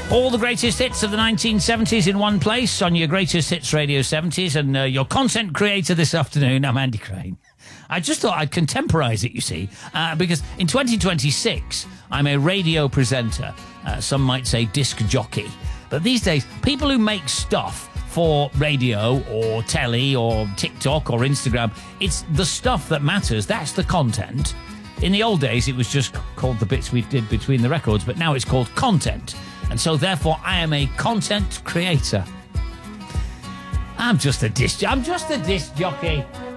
All the greatest hits of the 1970s in one place on your Greatest Hits Radio 70s, and your content creator this afternoon, I'm Andy Crane. I just thought I'd contemporise it, you see, because in 2026, I'm a radio presenter. Some might say disc jockey. But these days, people who make stuff for radio or telly or TikTok or Instagram, it's the stuff that matters. That's the content. In the old days, it was just called the bits we did between the records, but now it's called content. And so, therefore, I am a content creator. I'm just a disc jockey.